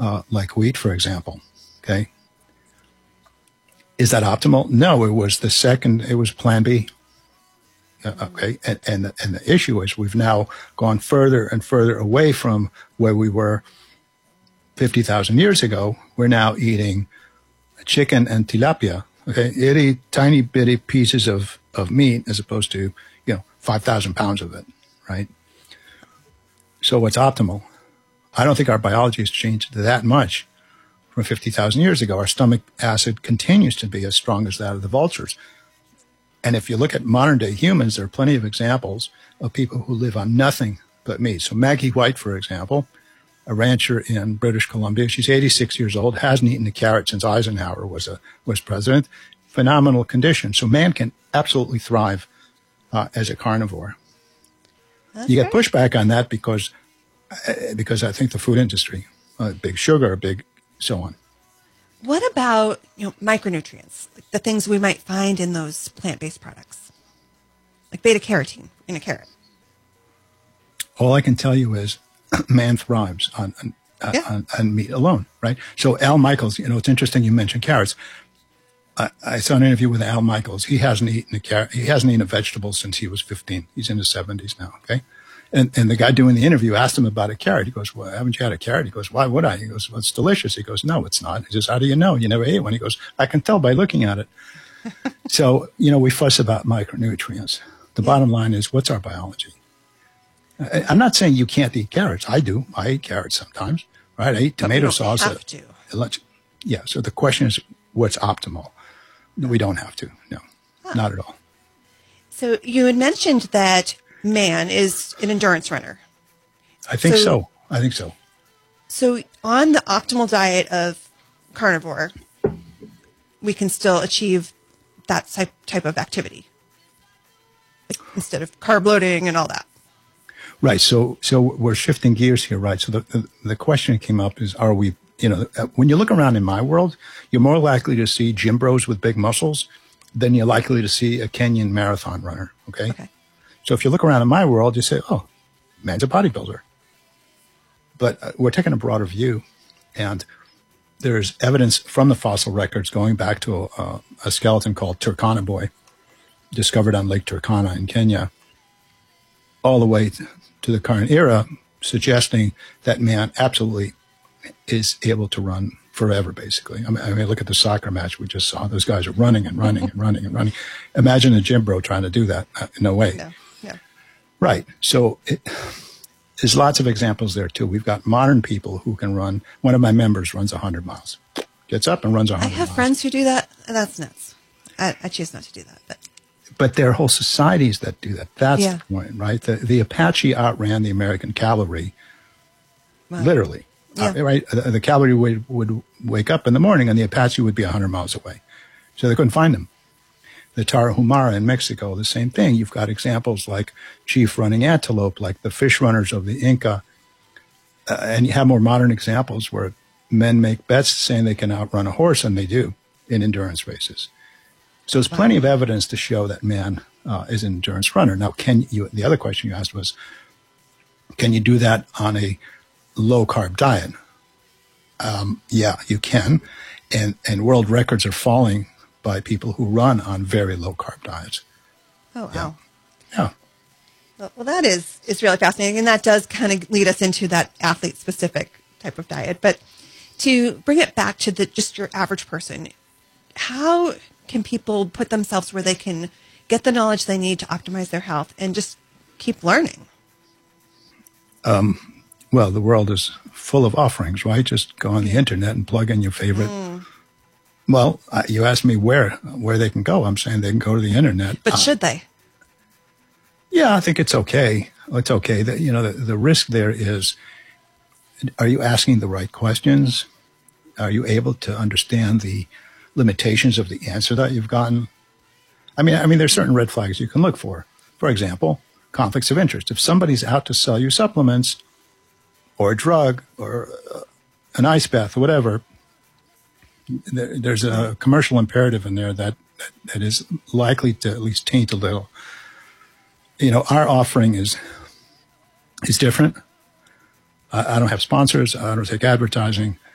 like wheat, for example. Okay. Is that optimal? No, it was it was plan B. Okay. And the issue is we've now gone further and further away from where we were 50,000 years ago. We're now eating chicken and tilapia. Okay. Itty tiny bitty pieces of meat as opposed to, 5,000 pounds of it. Right. So what's optimal? I don't think our biology has changed that much from 50,000 years ago. Our stomach acid continues to be as strong as that of the vultures. And if you look at modern day humans, there are plenty of examples of people who live on nothing but meat. So Maggie White, for example, a rancher in British Columbia, she's 86 years old, hasn't eaten a carrot since Eisenhower was president. Phenomenal condition. So man can absolutely thrive as a carnivore. That's you get pushback on that because I think the food industry, big sugar, big so on. What about micronutrients, like the things we might find in those plant-based products, like beta carotene in a carrot? All I can tell you is man thrives on meat alone, right? So Al Michaels, it's interesting you mentioned carrots. I saw an interview with Al Michaels. He hasn't eaten a carrot. He hasn't eaten a vegetable since he was 15. He's in his 70s now. Okay. And the guy doing the interview asked him about a carrot. He goes, well, haven't you had a carrot? He goes, why would I? He goes, well, it's delicious. He goes, no, it's not. He says, how do you know? You never ate one. He goes, I can tell by looking at it. So, we fuss about micronutrients. The bottom line is, what's our biology? I'm not saying you can't eat carrots. I do. I eat carrots sometimes, right? I eat tomato sauce. Have to. Yeah. So the question is, what's optimal? We don't have to. No, not at all. So you had mentioned that man is an endurance runner. I think so. So on the optimal diet of carnivore, we can still achieve that type of activity, like instead of carb loading and all that. Right. So we're shifting gears here, right? So the question that came up is, are we, when you look around in my world, you're more likely to see gym bros with big muscles than you're likely to see a Kenyan marathon runner. Okay. So if you look around in my world, you say, oh, man's a bodybuilder. But we're taking a broader view, and there's evidence from the fossil records going back to a skeleton called Turkana Boy, discovered on Lake Turkana in Kenya, all the way to the current era, suggesting that man absolutely is able to run forever, basically. I mean, look at the soccer match we just saw. Those guys are running and running and running and running. Imagine a gym bro trying to do that. No way. No. Right. So there's lots of examples there, too. We've got modern people who can run. One of my members runs 100 miles. Gets up and runs 100 miles. I have friends who do that, and that's nuts. I choose not to do that. But there are whole societies that do that. That's the point, right? The Apache outran the American cavalry, literally. Right? The cavalry would wake up in the morning, and the Apache would be 100 miles away. So they couldn't find them. The Tarahumara in Mexico, the same thing. You've got examples like chief running antelope, like the fish runners of the Inca. And you have more modern examples where men make bets saying they can outrun a horse, and they do in endurance races. So there's plenty of evidence to show that man is an endurance runner. Now, the other question you asked was, can you do that on a low-carb diet? Yeah, you can. And world records are falling by people who run on very low-carb diets. Oh, wow. Yeah. Well, that is really fascinating, and that does kind of lead us into that athlete-specific type of diet. But to bring it back to just your average person, how can people put themselves where they can get the knowledge they need to optimize their health and just keep learning? Well, the world is full of offerings, right? Just go on the internet and plug in your favorite. Well, you asked me where they can go. I'm saying they can go to the internet. But should they? Yeah, I think it's okay. It's okay. The risk there is, are you asking the right questions? Are you able to understand the limitations of the answer that you've gotten? I mean, there's certain red flags you can look for. For example, conflicts of interest. If somebody's out to sell you supplements or a drug or an ice bath or whatever, there's a commercial imperative in there that is likely to at least taint a little. Our offering is different. I don't have sponsors. I don't take advertising.